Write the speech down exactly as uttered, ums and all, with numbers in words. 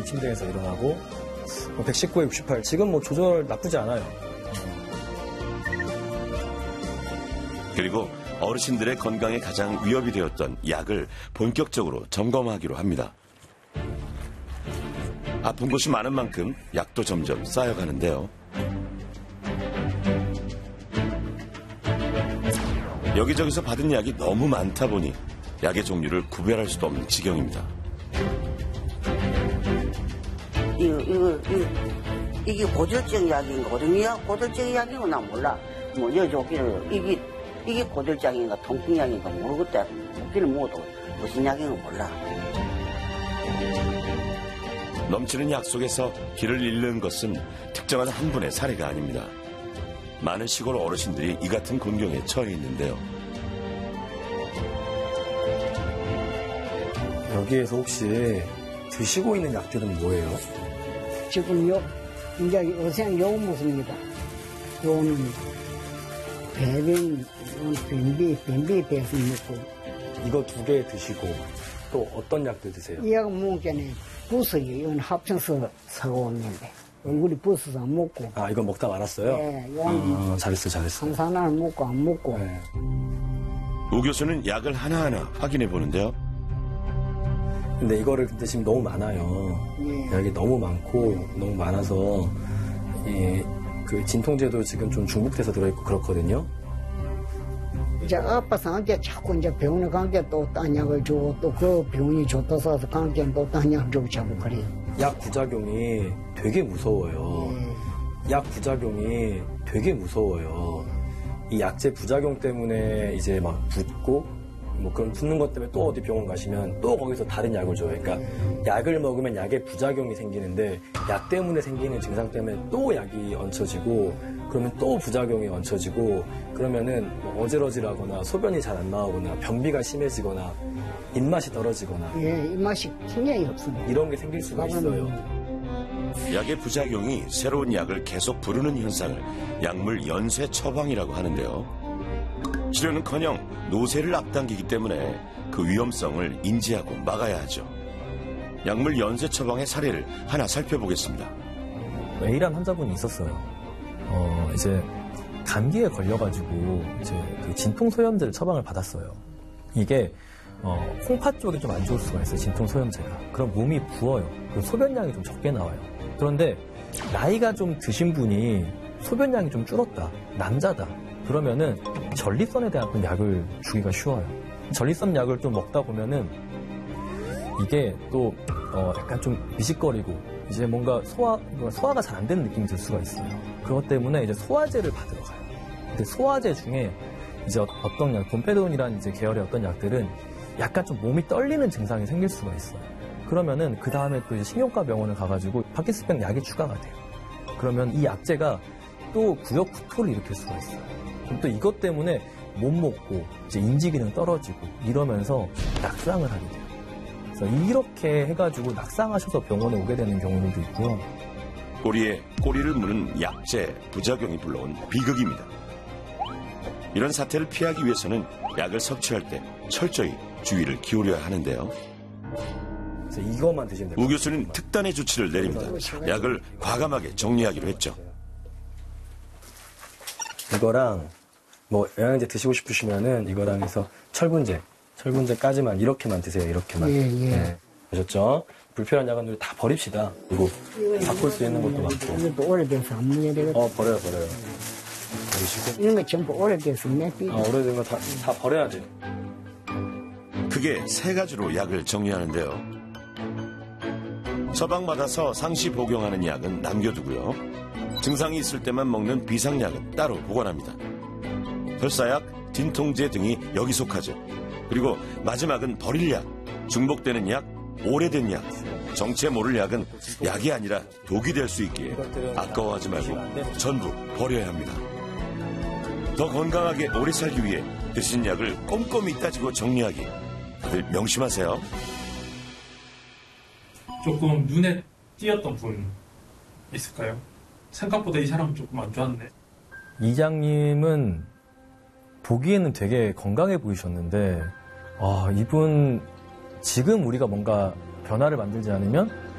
많이 침대에서 일어나고 뭐 백십구에 육십팔 지금 뭐 조절 나쁘지 않아요. 그리고 어르신들의 건강에 가장 위협이 되었던 약을 본격적으로 점검하기로 합니다. 아픈 곳이 많은 만큼 약도 점점 쌓여가는데요. 여기저기서 받은 약이 너무 많다 보니 약의 종류를 구별할 수도 없는 지경입니다. 이거, 이거, 이거, 이게 고질적 약인가, 고등약 고질적 약인가 난 몰라. 뭐, 여기를, 이게, 이게 고질적인가, 통풍약인가 모르겠다. 먹기는 먹어도 무슨 약인가 몰라. 넘치는 약 속에서 길을 잃는 것은 특정한 한 분의 사례가 아닙니다. 많은 시골 어르신들이 이 같은 곤경에 처해 있는데요. 여기에서 혹시 드시고 있는 약들은 뭐예요? 지금 요, 이제 요새는 요 모습입니다. 요는 배변, 변비, 변비 배수 먹고. 이거 두 개 드시고 또 어떤 약들 드세요? 이 약은 먹기 전에 부석이, 이건 합쳐서 사고 있는데. 얼굴이 부서서 안 먹고. 아, 이거 먹다 말았어요? 네, 이건 아, 잘했어, 잘했어. 항산화를 먹고 안 먹고. 네. 우 교수는 약을 하나하나 확인해 보는데요. 근데 이거를 드시면 너무 많아요. 예. 약이 너무 많고 너무 많아서 이 그 진통제도 지금 좀 중복돼서 들어있고 그렇거든요. 이제 아파서 이제 자꾸 이제 병원에 가니까 또 딴 약을 주고 또 그 병원이 좋다 써서 가니까 또 딴 약 주고 자꾸 그래요. 약 부작용이 되게 무서워요. 예. 약 부작용이 되게 무서워요. 이 약제 부작용 때문에 이제 막 붓고 뭐 그런 붓는 것 때문에 또 어디 병원 가시면 또 거기서 다른 약을 줘요. 그러니까 약을 먹으면 약의 부작용이 생기는데 약 때문에 생기는 증상 때문에 또 약이 얹혀지고 그러면 또 부작용이 얹혀지고 그러면은 뭐 어지러지라거나 소변이 잘 안 나오거나 변비가 심해지거나 입맛이 떨어지거나 예, 입맛이 굉장히 없습니다. 이런 게 생길 수가 있어요. 약의 부작용이 새로운 약을 계속 부르는 현상을 약물 연쇄 처방이라고 하는데요. 치료는커녕 노쇠를 앞당기기 때문에 그 위험성을 인지하고 막아야 하죠. 약물 연쇄 처방의 사례를 하나 살펴보겠습니다. A란 환자분이 있었어요. 어, 이제 감기에 걸려가지고 이제 그 진통소염제를 처방을 받았어요. 이게 어, 콩팥 쪽이 좀 안 좋을 수가 있어요. 진통소염제가. 그럼 몸이 부어요. 그리고 소변량이 좀 적게 나와요. 그런데 나이가 좀 드신 분이 소변량이 좀 줄었다. 남자다. 그러면은 전립선에 대한 약을 주기가 쉬워요. 전립선 약을 또 먹다 보면은 이게 또 어 약간 좀 미식거리고 이제 뭔가 소화 소화가 잘 안 되는 느낌이 들 수가 있어요. 그것 때문에 이제 소화제를 받으러 가요. 근데 소화제 중에 이제 어떤 약, 돈페돈이라는 이제 계열의 어떤 약들은 약간 좀 몸이 떨리는 증상이 생길 수가 있어요. 그러면은 그 다음에 또 이제 신경과 병원을 가가지고 파킨스병 약이 추가가 돼요. 그러면 이 약제가 또 구역 구토를 일으킬 수가 있어요. 그럼 또 이것 때문에 못 먹고 이제 인지 기능 떨어지고 이러면서 낙상을 하게 돼요. 그래서 이렇게 해가지고 낙상하셔서 병원에 오게 되는 경우들도 있고요. 꼬리에 꼬리를 무는 약제 부작용이 불러온 비극입니다. 이런 사태를 피하기 위해서는 약을 섭취할 때 철저히 주의를 기울여야 하는데요. 이것만 드시면 돼요. 우 교수는 특단의 조치를 내립니다. 약을 과감하게 정리하기로 했죠. 이거랑 뭐 영양제 드시고 싶으시면은 이거랑 해서 철분제, 철분제까지만 이렇게만 드세요. 이렇게만. 예, 예. 네. 아셨죠? 불필요한 약은 다 버립시다. 그리고 바꿀 수 있는 것도 많고. 이것도 오래돼서 안 먹어야 되겠다. 어, 버려요, 버려요. 버리시고. 이런 거 전부 오래돼서 내비. 어, 오래된 거 다, 다 버려야 돼요. 크게 세 가지로 약을 정리하는데요. 처방받아서 상시 복용하는 약은 남겨두고요. 증상이 있을 때만 먹는 비상약은 따로 보관합니다. 설사약, 진통제 등이 여기 속하죠. 그리고 마지막은 버릴 약, 중복되는 약, 오래된 약, 정체 모를 약은 약이 아니라 독이 될 수 있기에 아까워하지 말고 전부 버려야 합니다. 더 건강하게 오래 살기 위해 드신 약을 꼼꼼히 따지고 정리하기. 다들 명심하세요. 조금 눈에 띄었던 분 있을까요? 생각보다 이 사람은 조금 안 좋았네. 이장님은 보기에는 되게 건강해 보이셨는데 아, 이분 지금 우리가 뭔가 변화를 만들지 않으면